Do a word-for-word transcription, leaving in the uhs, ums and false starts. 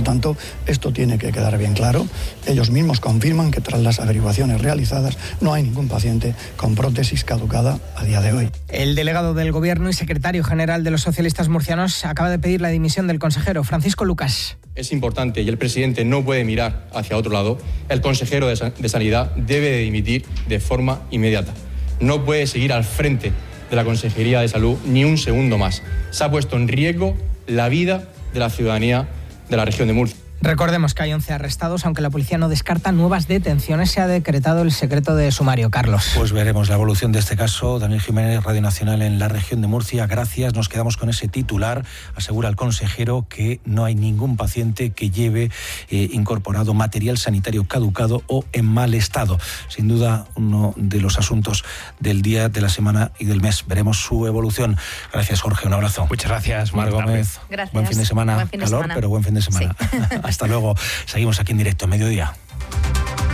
tanto, esto tiene que quedar bien claro. Ellos mismos confirman que tras las averiguaciones realizadas no hay ningún paciente con prótesis caducada a día de hoy. El delegado del Gobierno y secretario general de los socialistas murcianos acaba de pedir la dimisión del consejero. Francisco Lucas. Es importante y el presidente no puede mirar hacia otro lado. El consejero de, de Sanidad debe de dimitir de forma inmediata. No puede seguir al frente de la Consejería de Salud ni un segundo más. Se ha puesto en riesgo la vida de la ciudadanía de la región de Murcia. Recordemos que hay once arrestados, aunque la policía no descarta nuevas detenciones. Se ha decretado el secreto de sumario. Carlos. Pues veremos la evolución de este caso. Daniel Jiménez, Radio Nacional en la región de Murcia. Gracias. Nos quedamos con ese titular. Asegura el consejero que no hay ningún paciente que lleve eh, incorporado material sanitario caducado o en mal estado. Sin duda, uno de los asuntos del día, de la semana y del mes. Veremos su evolución. Gracias, Jorge. Un abrazo. Muchas gracias, Mar Gómez. Gracias. Buen fin de semana. Buen fin de Calor, semana. pero buen fin de semana. Sí. Hasta luego. Seguimos aquí en directo, mediodía.